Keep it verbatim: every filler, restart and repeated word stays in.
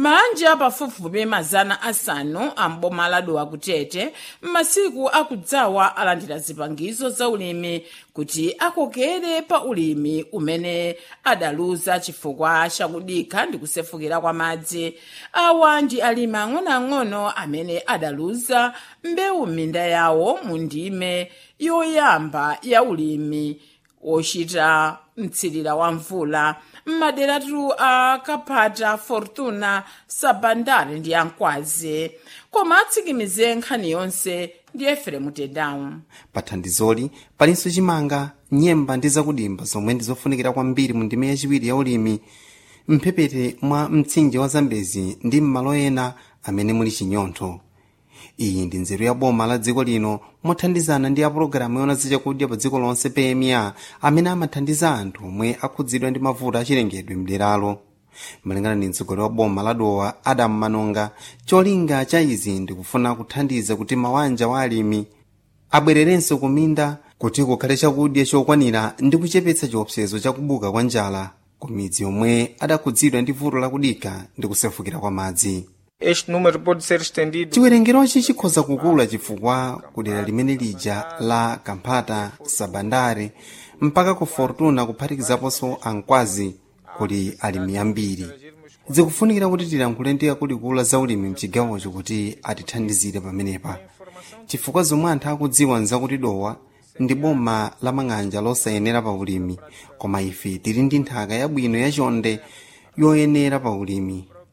manja pafupifupi mazana asanu amboma ladowa kutete m'masiku akudzawa alandira zipangizo za ulimi kuti akokere pa ulimi umene adaluza chifukwa chakudikha ndi kusefukira kwa madzi. Awa ndi alimi ang'onoang'ono amene adaluza mbewu m'minda yawo mu ndime yoyamba ya ulimi wochita mtsirira wa mvula m'maderatu a Kapata, Fortuna, Sabandare ndi Ankwazi. Koma atsikimize nkhani yonse ndi Efremu Tedawu. Pathandizoli palinso chimanga, nyemba ndi zakudimba zomwe ndi zofunikira kwambiri mu ndime yachiwiri ya ulimi mphepete mwa mtsinje wa Zambezi ndi m'malo ena amene muli chinyontho. Iyi ndi nzeru ya boma la dziko lino mothandizana ndi a pologalamu yona zachakudya pa dziko lonse P M A amene amathandiza anthu omwe akhudzidwa ndi mavuto achilengedwe mderalo. Malingana ndi mtsogoleri wa boma la Dowa Adam Manonga, cholinga cha izi ndi kufuna kuthandiza kuti mawanja wa alimi abwererenso kuminda kuti kukhale chakudya chokwanira ndi kuchepetsa chiopsezo chakubuka kwa njala ku midzi yomwe adakhudzidwa ndi vuto lakudikha ndi kusefukira kwa madzi. Este número pode ser estendido. Chiwerengerochi chikhoza kukula chifukwa kudera limene lija la Kampata, Sabandare mpaka ku Fortuna kuphatikizaponso Ankwazi kuli alimi ambiri. Zikufunikira kuti tilankhule ndi akuluakulu za ulimi mchigawocho kuti atithandizire pamenepa, chifukwa zomwe anthu akudziwa nzakuti Dowa ndi boma la mang'anja losayenera pa ulimi, koma ife tili ndi nthaka yabwino yachonde yoyenera pa ulimi.